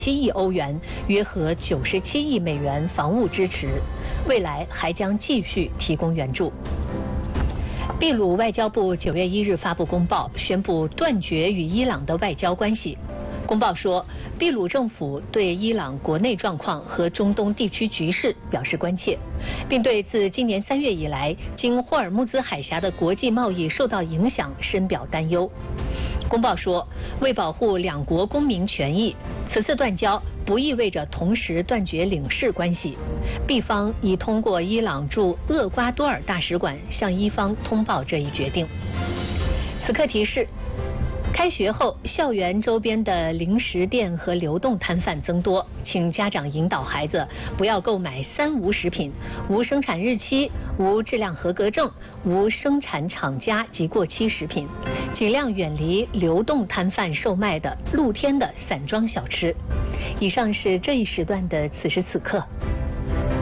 7亿欧元，约合97亿美元防务支持，未来还将继续提供援助。秘鲁外交部9月1日发布公报，宣布断绝与伊朗的外交关系。公报说，秘鲁政府对伊朗国内状况和中东地区局势表示关切，并对自今年3月以来经霍尔木兹海峡的国际贸易受到影响深表担忧。公报说，为保护两国公民权益，此次断交不意味着同时断绝领事关系。秘方已通过伊朗驻厄瓜多尔大使馆向伊方通报这一决定。此刻提示：开学后，校园周边的零食店和流动摊贩增多，请家长引导孩子不要购买3无食品：无生产日期、无质量合格证、无生产厂家及过期食品，尽量远离流动摊贩售卖的露天的散装小吃。以上是这一时段的此时此刻。